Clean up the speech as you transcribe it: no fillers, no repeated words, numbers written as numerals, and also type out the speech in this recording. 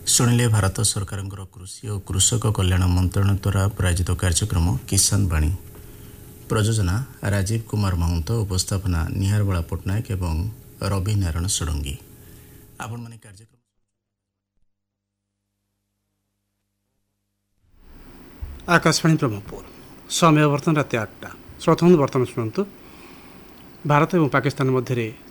शुणिले भारत सरकार कृषि और कृषक कल्याण मंत्रालय द्वारा प्रायोजित कार्यक्रम किसान बाणी। प्रयोजना राजीव कुमार महंत, उपस्थापना निहारबाला पट्टनायक एवं रवि नारायण षडंगी। आपण माने कार्यक्रम आकाशवाणी ब्रह्मपुर समय वर्तमान रात 8टा। श्रोता बर्तमान शुणु भारत और पाकिस्तान मध्य